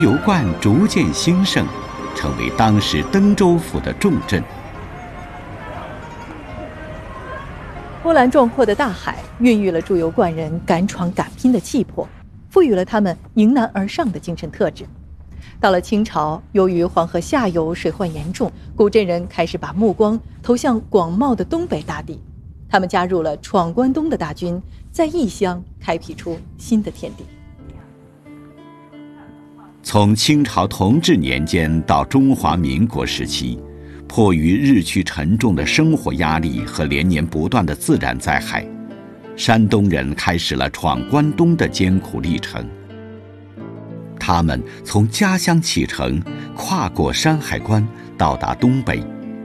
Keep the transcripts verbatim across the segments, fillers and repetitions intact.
油罐逐渐兴盛，成为当时登州府的重镇。 波澜壮阔的大海孕育了猪油罐人敢闯敢拼的气魄，赋予了他们迎难而上的精神特质。到了清朝，由于黄河下游水患严重，古镇人开始把目光投向广袤的东北大地。他们加入了闯关东的大军，在异乡开辟出新的天地。 从清朝同治年间到中华民国时期，迫于日趋沉重的生活压力和连年不断的自然灾害，山东人开始了闯关东的艰苦历程。他们从家乡启程，跨过山海关，到达东北。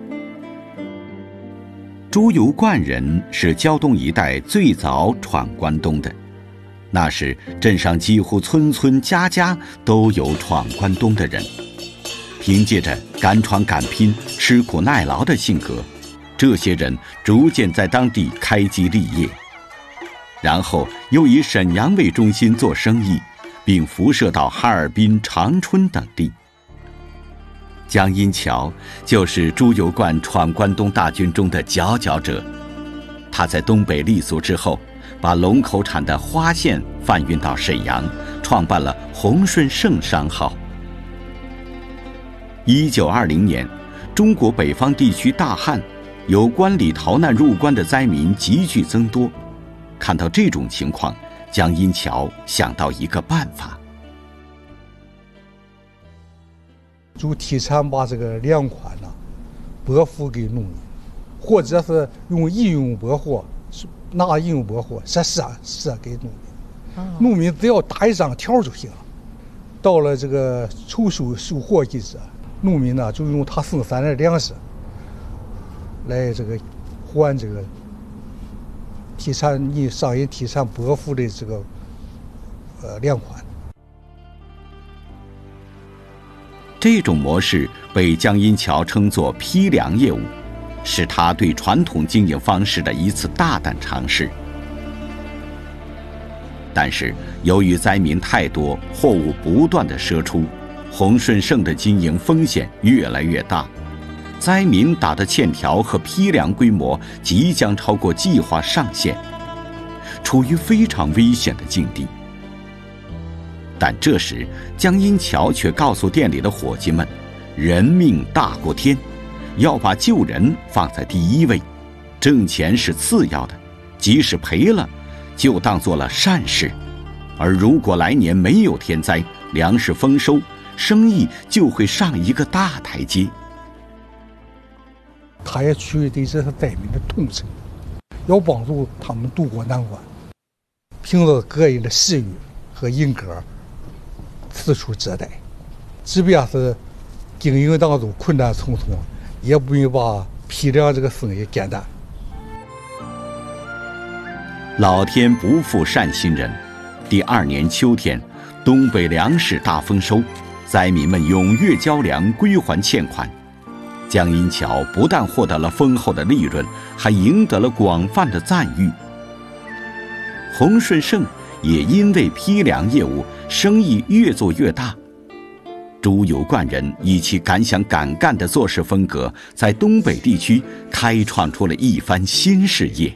猪油罐人是胶东一带最早闯关东的，那时镇上几乎村村家家都有闯关东的人。凭借着敢闯敢拼、吃苦耐劳的性格，这些人逐渐在当地开基立业，然后又以沈阳为中心做生意，并辐射到哈尔滨、长春等地。江阴桥就是猪油罐闯关东大军中的佼佼者。他在东北立足之后，把龙口产的花线贩运到沈阳，创办了宏顺盛商号。一九二零年，中国北方地区大旱，由关里逃难入关的灾民急剧增多。看到这种情况，江阴桥想到一个办法， 就提倡把这个粮款呢、啊、拨付给农民，或者是用应用拨货，拿应用拨货赊赊赊给农民，哦、农民只要打一张条就行了。到了这个筹收收获季节，农民呢就用他生产的粮食来这个还这个提倡你上人提倡拨付的这个呃粮款。 这种模式被江阴桥称作批粮业务，是他对传统经营方式的一次大胆尝试。但是由于灾民太多，货物不断的赊出，宏顺盛的经营风险越来越大，灾民打的欠条和批粮规模即将超过计划上限，处于非常危险的境地。但这时江阴桥却告诉店里的伙计们，人命大过天，要把救人放在第一位，挣钱是次要的，即使赔了就当做了善事，而如果来年没有天灾，粮食丰收，生意就会上一个大台阶。 他也出于对这些灾民的同情，要帮助他们渡过难关，凭着个人的信誉和人格四处接待，即便是经营当中困难重重，也不愿把批粮这个生意简单。 老天不负善心人，第二年秋天，东北粮食大丰收，灾民们踊跃交粮归还欠款。江阴桥不但获得了丰厚的利润，还赢得了广泛的赞誉。宏顺盛也因为批粮业务生意越做越大。猪油罐人以其敢想敢干的做事风格，在东北地区开创出了一番新事业。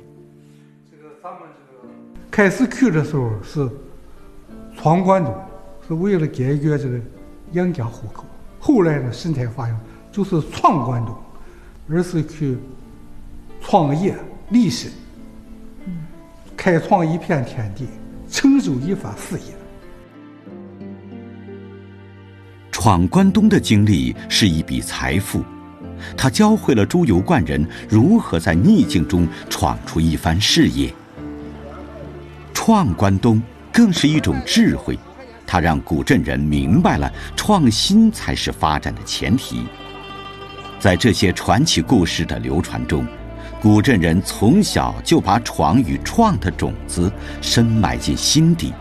开始去的时候是闯关东，是为了解决这个养家糊口。后来呢，神态发扬就是闯关东，而是去创业立身，开创一片天地，成就一番事业。 闯关东的经历是一笔财富，他教会了猪油罐人如何在逆境中闯出一番事业。闯关东更是一种智慧，它让古镇人明白了创新才是发展的前提。在这些传奇故事的流传中，古镇人从小就把闯与创的种子深埋进心底。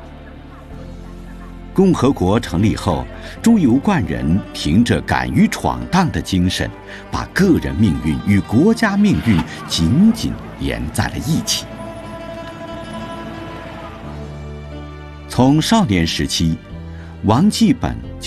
共和国成立后，猪油罐人凭着敢于闯荡的精神，把个人命运与国家命运紧紧连在了一起。从少年时期， 王继本